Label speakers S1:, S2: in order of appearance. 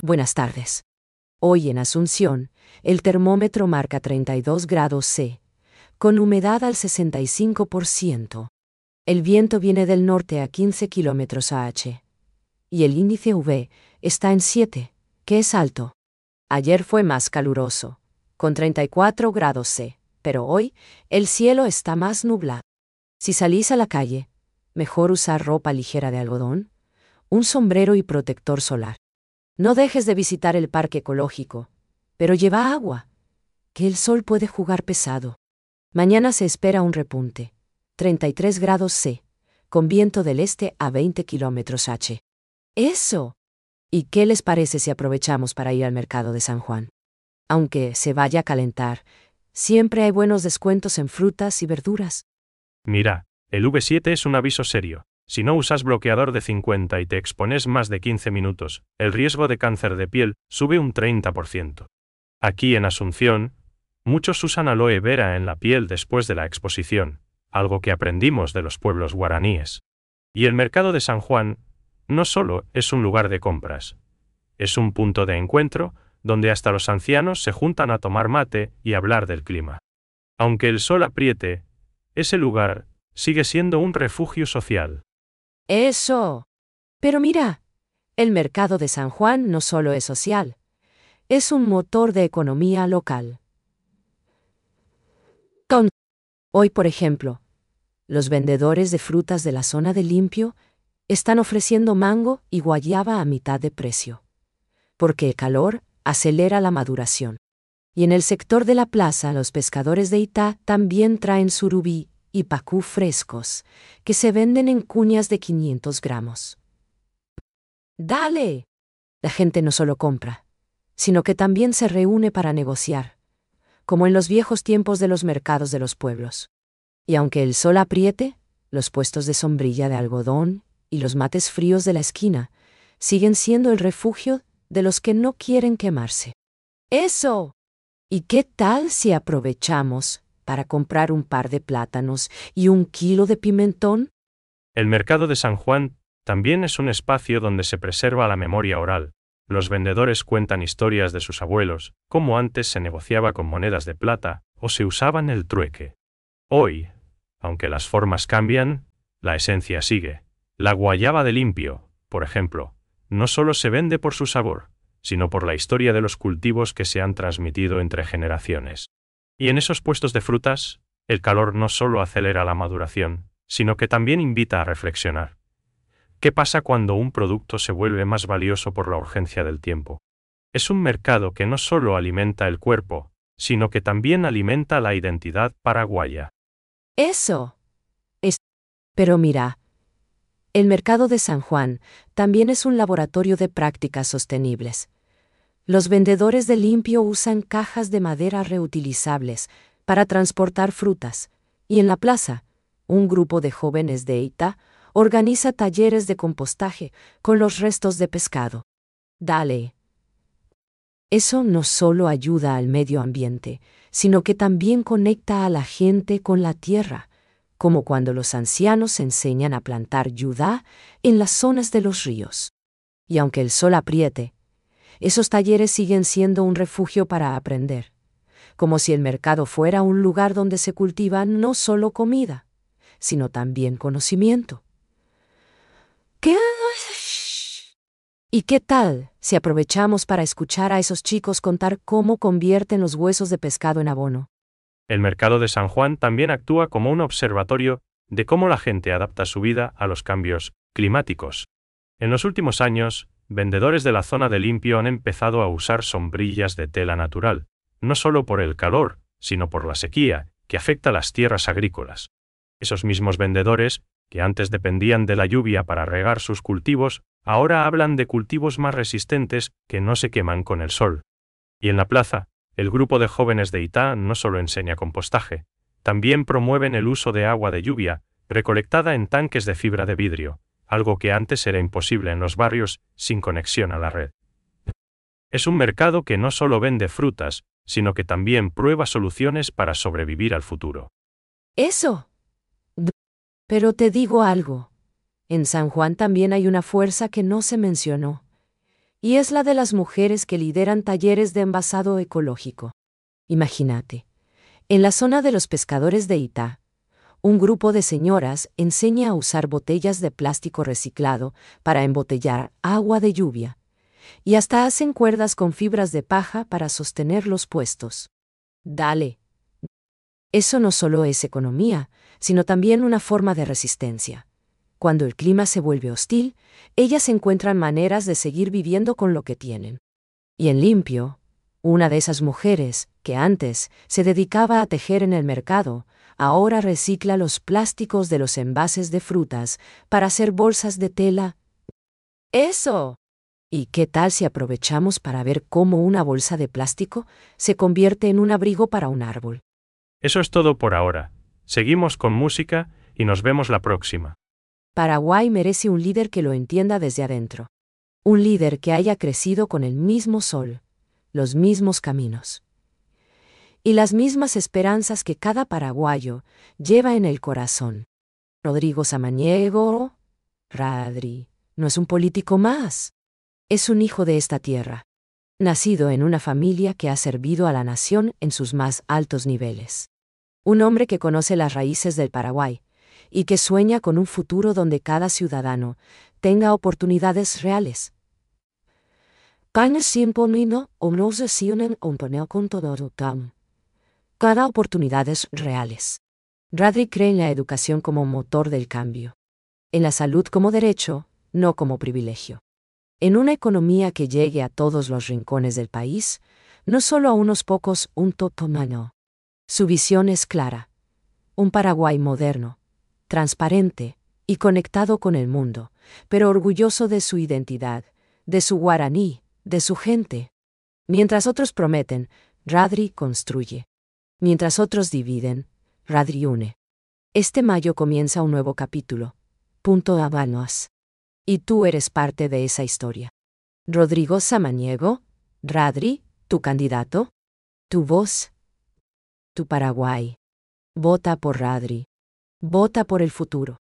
S1: Buenas tardes. Hoy en Asunción, el termómetro marca 32 grados C, con humedad al 65%. El viento viene del norte a 15 km/h. Y el índice UV está en 7, que es alto. Ayer fue más caluroso, con 34 grados C, pero hoy el cielo está más nublado. Si salís a la calle, mejor usar ropa ligera de algodón, un sombrero y protector solar. No dejes de visitar el parque ecológico, pero lleva agua, que el sol puede jugar pesado. Mañana se espera un repunte, 33 grados C, con viento del este a 20 km/h. ¡Eso! ¿Y qué les parece si aprovechamos para ir al mercado de San Juan? Aunque se vaya a calentar, siempre hay buenos descuentos en frutas y verduras.
S2: Mira, el V7 es un aviso serio. Si no usas bloqueador de 50 y te expones más de 15 minutos, el riesgo de cáncer de piel sube un 30%. Aquí en Asunción, muchos usan aloe vera en la piel después de la exposición, algo que aprendimos de los pueblos guaraníes. Y el mercado de San Juan no solo es un lugar de compras, es un punto de encuentro donde hasta los ancianos se juntan a tomar mate y hablar del clima. Aunque el sol apriete, ese lugar sigue siendo un refugio social.
S1: ¡Eso! Pero mira, el mercado de San Juan no solo es social, es un motor de economía local. Hoy, por ejemplo, los vendedores de frutas de la zona de Limpio están ofreciendo mango y guayaba a mitad de precio, porque el calor acelera la maduración. Y en el sector de la plaza, los pescadores de Itá también traen surubí y pacú frescos, que se venden en cuñas de 500 gramos. ¡Dale! La gente no solo compra, sino que también se reúne para negociar, como en los viejos tiempos de los mercados de los pueblos. Y aunque el sol apriete, los puestos de sombrilla de algodón y los mates fríos de la esquina siguen siendo el refugio de los que no quieren quemarse. ¡Eso! ¿Y qué tal si aprovechamos para comprar un par de plátanos y 1 kilo de pimentón?
S2: El mercado de San Juan también es un espacio donde se preserva la memoria oral. Los vendedores cuentan historias de sus abuelos, cómo antes se negociaba con monedas de plata o se usaban el trueque. Hoy, aunque las formas cambian, la esencia sigue. La guayaba de Limpio, por ejemplo, no solo se vende por su sabor, sino por la historia de los cultivos que se han transmitido entre generaciones. Y en esos puestos de frutas, el calor no solo acelera la maduración, sino que también invita a reflexionar. ¿Qué pasa cuando un producto se vuelve más valioso por la urgencia del tiempo? Es un mercado que no solo alimenta el cuerpo, sino que también alimenta la identidad paraguaya.
S1: ¡Eso! Pero mira, el mercado de San Juan también es un laboratorio de prácticas sostenibles. Los vendedores de Limpio usan cajas de madera reutilizables para transportar frutas, y en la plaza, un grupo de jóvenes de Itá organiza talleres de compostaje con los restos de pescado. ¡Dale! Eso no solo ayuda al medio ambiente, sino que también conecta a la gente con la tierra, como cuando los ancianos enseñan a plantar yudá en las zonas de los ríos. Y aunque el sol apriete, esos talleres siguen siendo un refugio para aprender, como si el mercado fuera un lugar donde se cultiva no solo comida, sino también conocimiento. ¿Y qué tal si aprovechamos para escuchar a esos chicos contar cómo convierten los huesos de pescado en abono?
S2: El mercado de San Juan también actúa como un observatorio de cómo la gente adapta su vida a los cambios climáticos. En los últimos años, vendedores de la zona de Limpio han empezado a usar sombrillas de tela natural, no solo por el calor, sino por la sequía, que afecta las tierras agrícolas. Esos mismos vendedores, que antes dependían de la lluvia para regar sus cultivos, ahora hablan de cultivos más resistentes que no se queman con el sol. Y en la plaza, el grupo de jóvenes de Itá no solo enseña compostaje, también promueven el uso de agua de lluvia, recolectada en tanques de fibra de vidrio, algo que antes era imposible en los barrios sin conexión a la red. Es un mercado que no solo vende frutas, sino que también prueba soluciones para sobrevivir al futuro.
S1: ¡Eso! Pero te digo algo. En San Juan también hay una fuerza que no se mencionó, Y es la de las mujeres que lideran talleres de envasado ecológico. Imagínate, en la zona de los pescadores de Itá, un grupo de señoras enseña a usar botellas de plástico reciclado para embotellar agua de lluvia, y hasta hacen cuerdas con fibras de paja para sostener los puestos. Dale. Eso no solo es economía, sino también una forma de resistencia. Cuando el clima se vuelve hostil, ellas encuentran maneras de seguir viviendo con lo que tienen. Y en Limpio, una de esas mujeres, que antes se dedicaba a tejer en el mercado, ahora recicla los plásticos de los envases de frutas para hacer bolsas de tela. ¡Eso! ¿Y qué tal si aprovechamos para ver cómo una bolsa de plástico se convierte en un abrigo para un árbol?
S2: Eso es todo por ahora. Seguimos con música y nos vemos la próxima.
S1: Paraguay merece un líder que lo entienda desde adentro. Un líder que haya crecido con el mismo sol, los mismos caminos y las mismas esperanzas que cada paraguayo lleva en el corazón. Rodrigo Samaniego, Radri, no es un político más. Es un hijo de esta tierra, nacido en una familia que ha servido a la nación en sus más altos niveles. Un hombre que conoce las raíces del Paraguay y que sueña con un futuro donde cada ciudadano tenga oportunidades reales. Cada oportunidades reales. Radri cree en la educación como motor del cambio. En la salud como derecho, no como privilegio. En una economía que llegue a todos los rincones del país, no solo a unos pocos, un totomano. Su visión es clara. Un Paraguay moderno, transparente y conectado con el mundo, pero orgulloso de su identidad, de su guaraní, de su gente. Mientras otros prometen, Radri construye. Mientras otros dividen, Radri une. Este mayo comienza un nuevo capítulo. Punto Habanos. Y tú eres parte de esa historia. Rodrigo Samaniego, Radri, tu candidato, tu voz, tu Paraguay. Vota por Radri. Vota por el futuro.